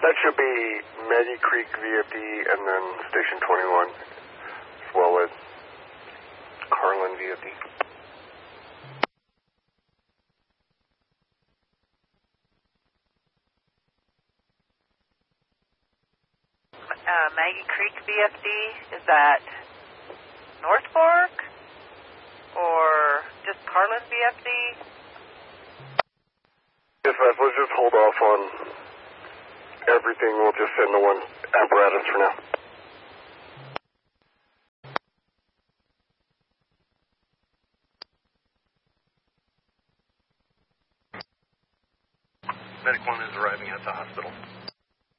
That should be Maggie Creek VFD and then Station 21, as well as Carlin VFD. Maggie Creek VFD, is that North Fork or just Carlin VFD? Dispatch, let's just hold off on everything. We'll just send the one apparatus for now. Medic 1 is arriving at the hospital.